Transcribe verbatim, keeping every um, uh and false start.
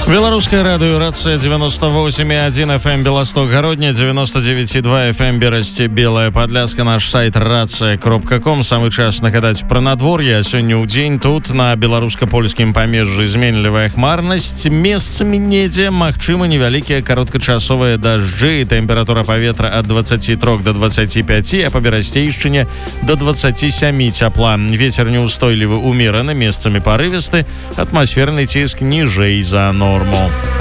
Белорусское радио, рация девяносто восемь и один эф эм Белосток, Городня, девяносто девять и два эф эм Берасти, Белая Подляска, наш сайт рация кропка ком. Самый час нагадать про надворье, а сегодня у день тут на белоруска-польскім памежжы зменлівая хмарнасць, месцамі недзе магчыма невялікія кароткачасовыя дажджы, тэмпература паветра ад двадцати трёх до двадцати пяти, а па Берасцейшчыне до двадцати семи цяпла. Ветер неустойлівы умераны, месцамі парывісты, атмасферны ціск ніжэй за норму.